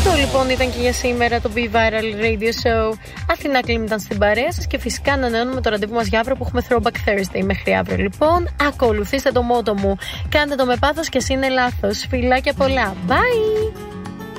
Αυτό λοιπόν ήταν και για σήμερα το Be Viral Radio Show. Αθηνά Κλίμ ήταν στην παρέα σας και φυσικά ανανεώνουμε το ραντεβού μας για αύριο που έχουμε Throwback Thursday μέχρι αύριο λοιπόν. Ακολουθήστε το μότο μου. Κάντε το με πάθος και εσύ είναι λάθος. Φιλάκια πολλά. Bye!